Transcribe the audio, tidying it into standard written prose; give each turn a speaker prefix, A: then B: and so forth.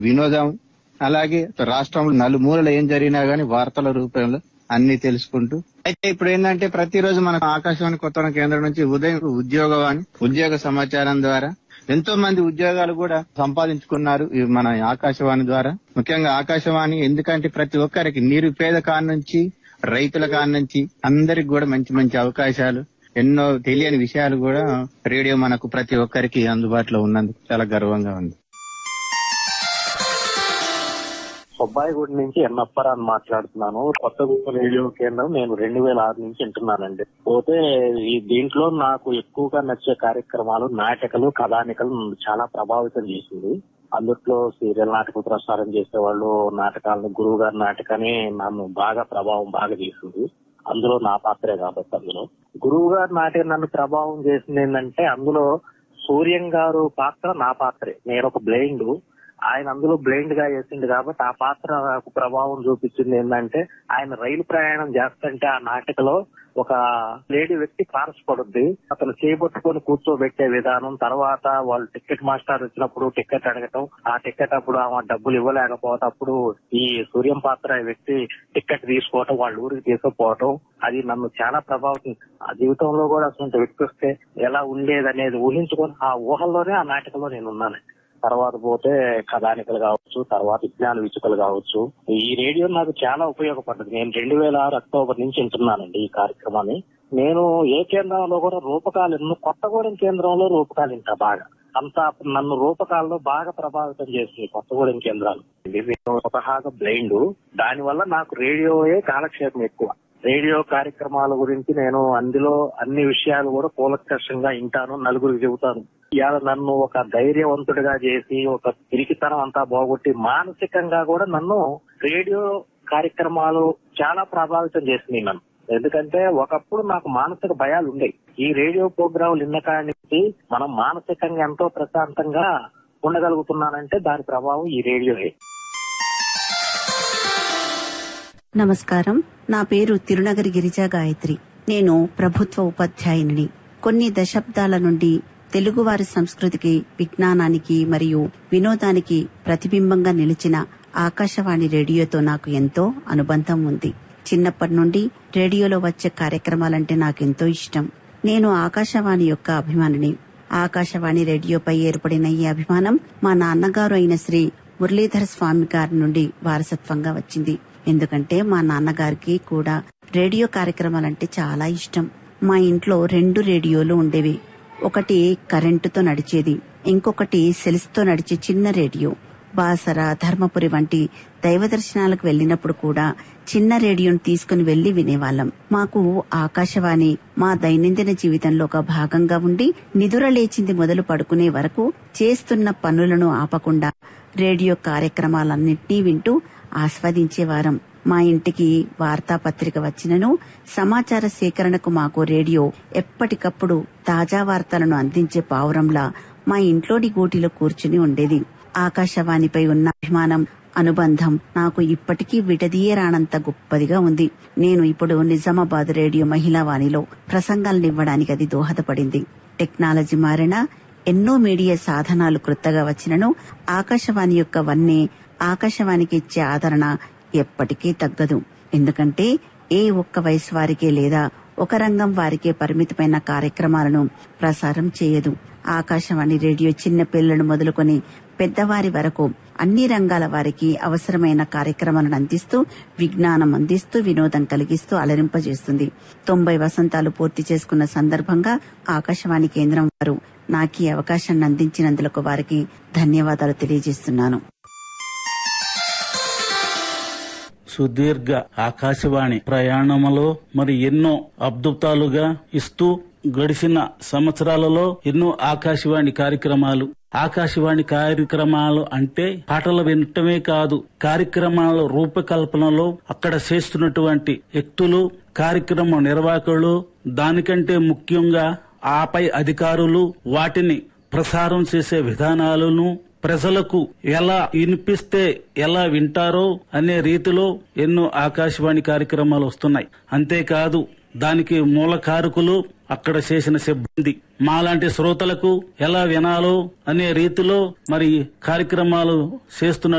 A: వినోదం, అలాగే రాష్ట్రంలో నలుమూలలు ఏం జరిగినా గానీ వార్తల రూపంలో అన్ని తెలుసుకుంటూ. అయితే ఇప్పుడు ఏంటంటే ప్రతిరోజు మనకు ఆకాశవాణి కొత్తగూడెం కేంద్రం నుంచి ఉదయం ఉద్యోగ సమాచారం ద్వారా ఎంతో మంది ఉద్యోగాలు కూడా సంపాదించుకున్నారు మన ఆకాశవాణి ద్వారా. ముఖ్యంగా ఆకాశవాణి ఎందుకంటే ప్రతి ఒక్కరికి నిరుపేద కాడ నుంచి రైతుల కాడ నుంచి అందరికి కూడా మంచి మంచి అవకాశాలు, ఎన్నో తెలియని విషయాలు కూడా రేడియో మనకు ప్రతి ఒక్కరికి అందుబాటులో ఉన్నందుకు చాలా గర్వంగా ఉంది.
B: సుబ్బాయిగూడ నుంచి ఎన్నప్పరాన్ని మాట్లాడుతున్నాను. కొత్తగూడెం రేడియో కేంద్రం నేను 2006 నుంచి వింటున్నానండి. పోతే ఈ దీంట్లో నాకు ఎక్కువగా నచ్చే కార్యక్రమాలు నాటకాలు, కథానికలు చాలా ప్రభావితం చేసింది. అందుట్లో సీరియల్ నాటకం ప్రసారం చేసేవాళ్ళు నాటకాలను, గురువు గారి నాటకాన్ని నన్ను ప్రభావం చేసింది. అందులో నా పాత్రే కాబట్టి అందులో గురువు గారి నాటకం నన్ను ప్రభావం చేసింది ఏంటంటే అందులో సూర్యం గారు పాత్ర నా పాత్రే. నేను ఒక బ్లైండ్, ఆయన అందులో బ్లైండ్ గా చేసిండు కాబట్టి ఆ పాత్ర నాకు ప్రభావం చూపించింది ఏంటంటే ఆయన రైలు ప్రయాణం చేస్తుంటే ఆ నాటికలో ఒక లేడీ వ్యక్తి తారసపడుద్ది, అతను చేపట్టుకొని కూర్చోబెట్టే విధానం, తర్వాత వాళ్ళు టికెట్ మాస్టర్ వచ్చినప్పుడు టికెట్ అడగటం, ఆ టికెట్ అప్పుడు ఆమె డబ్బులు ఇవ్వలేకపోతే అప్పుడు ఈ సూర్యం పాత్ర వ్యక్తి టికెట్ తీసుకోవటం, వాళ్ళ ఊరికి తీసుకుపోవటం, అది నన్ను చాలా ప్రభావితం. ఆ జీవితంలో కూడా అసలు వ్యక్తి వస్తే ఎలా ఉండేది అనేది ఊహించుకొని ఆ ఊహల్లోనే ఆ నాటకంలో నేను ఉన్నాను. తర్వాత పోతే కథానికలు కావచ్చు, తర్వాత విజ్ఞాన విచుకలు కావచ్చు. ఈ రేడియో నాకు చాలా ఉపయోగపడ్డది. నేను 2006 అక్టోబర్ నుంచి వింటున్నానండి ఈ కార్యక్రమాన్ని. నేను ఏ కేంద్రంలో కూడా రూపకాలు కొత్తగూడెం కేంద్రంలో రూపకాలు వింటా బాగా. అంతా నన్ను రూపకాల్లో బాగా ప్రభావితం చేసింది కొత్తగూడెం కేంద్రాలు. నేను స్వతహాగా బ్లైండ్, దానివల్ల నాకు రేడియోయే కాలక్షేపం ఎక్కువ. రేడియో కార్యక్రమాల గురించి నేను అందులో అన్ని విషయాలు కూడా కూలంకషంగా వింటాను, నలుగురికి చెబుతాను. ఇవాళ నన్ను ఒక ధైర్యవంతుడిగా చేసి ఒక పిరికితనం అంతా బాగొట్టి మానసికంగా కూడా నన్ను రేడియో కార్యక్రమాలు చాలా ప్రభావితం చేసినాయి నన్ను. ఎందుకంటే ఒకప్పుడు నాకు మానసిక భయాలు ఉండేవి. ఈ రేడియో ప్రోగ్రాములు విన్న కాడి నుంచి మనం మానసికంగా ఎంతో ప్రశాంతంగా ఉండగలుగుతున్నానంటే దాని ప్రభావం ఈ రేడియోయే.
C: నమస్కారం, నా పేరు తిరునగరి గిరిజా గాయత్రి. నేను ప్రభుత్వ ఉపాధ్యాయుని. కొన్ని దశాబ్దాల నుండి తెలుగువారి సంస్కృతికి, విజ్ఞానానికి మరియు వినోదానికి ప్రతిబింబంగా నిలిచిన ఆకాశవాణి రేడియోతో నాకు ఎంతో అనుబంధం ఉంది. చిన్నప్పటి నుండి రేడియోలో వచ్చే కార్యక్రమాలంటే నాకెంతో ఇష్టం. నేను ఆకాశవాణి యొక్క అభిమానిని. ఆకాశవాణి రేడియోపై ఏర్పడిన ఈ అభిమానం మా నాన్నగారు అయిన శ్రీ మురళీధర స్వామి గారి నుండి వారసత్వంగా వచ్చింది. ఎందుకంటే మా నాన్నగారికి కూడా రేడియో కార్యక్రమాలంటే చాలా ఇష్టం. మా ఇంట్లో 2 రేడియోలు ఉండేవి. ఒకటి కరెంటుతో నడిచేది, ఇంకొకటి సెల్స్ తో నడిచే చిన్న రేడియో. బాసర, ధర్మపురి వంటి దైవ దర్శనాలకు వెళ్లినప్పుడు కూడా చిన్న రేడియోను తీసుకుని వెళ్లి వినేవాళ్లం. మాకు ఆకాశవాణి మా దైనందిన జీవితంలో ఒక భాగంగా ఉండి నిదుర లేచింది మొదలు పడుకునే వరకు చేస్తున్న పనులను ఆపకుండా రేడియో కార్యక్రమాలన్నింటినీ వింటూ ఆస్వాదించేవారం. మా ఇంటికి వార్తాపత్రిక వచ్చినను సమాచార సేకరణకు మాకు రేడియో ఎప్పటికప్పుడు తాజా వార్తలను అందించే పావురంలా మా ఇంట్లోని గూటిలో కూర్చుని ఉండేది. ఆకాశవాణిపై ఉన్న అభిమానం, అనుబంధం నాకు ఇప్పటికీ విడదీయరానంత గొప్పదిగా ఉంది. నేను ఇప్పుడు నిజామాబాద్ రేడియో మహిళా వాణిలో ప్రసంగాలనివ్వడానికి అది దోహదపడింది. టెక్నాలజీ మారినా, ఎన్నో మీడియా సాధనాలు క్రొత్తగా వచ్చినను ఆకాశవాణి యొక్క వన్నే, ఆకాశవాణికి ఇచ్చే ఆదరణ ఎప్పటికీ తగ్గదు. ఎందుకంటే ఏ ఒక్క వయసు వారికే లేదా ఒక రంగం వారికే పరిమితమైన కార్యక్రమాలను ప్రసారం చేయదు. ఆకాశవాణి రేడియో చిన్న పిల్లలను మొదలుకొని పెద్దవారి వరకు అన్ని రంగాల వారికి అవసరమైన కార్యక్రమాలను అందిస్తూ, విజ్ఞానం అందిస్తూ, వినోదం కలిగిస్తూ అలరింపజేస్తుంది. 90 వసంతాలు పూర్తి చేసుకున్న సందర్భంగా ఆకాశవాణి కేంద్రం వారు నాకు ఈ అవకాశాన్ని అందించినందుకు వారికి ధన్యవాదాలు తెలియజేస్తున్నాను.
D: సుదీర్ఘ ఆకాశవాణి ప్రయాణంలో మరి ఎన్నో అద్భుతాలుగా ఇస్తూ గడిచిన సంవత్సరాలలో ఎన్నో ఆకాశవాణి కార్యక్రమాలు అంటే పాటలు వినటమే కాదు, కార్యక్రమాల రూపకల్పనలో అక్కడ చేస్తున్నటువంటి వ్యక్తులు, కార్యక్రమ నిర్వాహకులు, దానికంటే ముఖ్యంగా ఆపై అధికారులు వాటిని ప్రసారం చేసే విధానాలను ప్రజలకు ఎలా వినిపిస్తే ఎలా వింటారో అనే రీతిలో ఎన్నో ఆకాశవాణి కార్యక్రమాలు వస్తున్నాయి. అంతేకాదు దానికి మూల కారకులు అక్కడ చేసిన సిబ్బంది. మాలాంటి శ్రోతలకు ఎలా వినాలో అనే రీతిలో మరి కార్యక్రమాలు చేస్తున్న